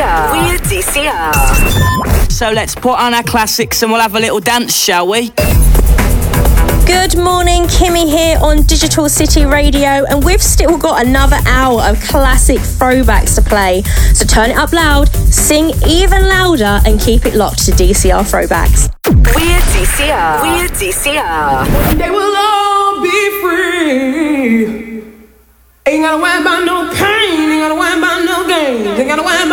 DCR. We're DCR. So let's put on our classics and we'll have a little dance, shall we? Good morning, Kimmy here on Digital City Radio, and we've still got another hour of classic throwbacks to play. So turn it up loud, sing even louder, and keep it locked to DCR Throwbacks. We're DCR. We're DCR. They will all be free. Ain't gotta worry about no pain, ain't gotta worry about no gain, ain't gotta worry about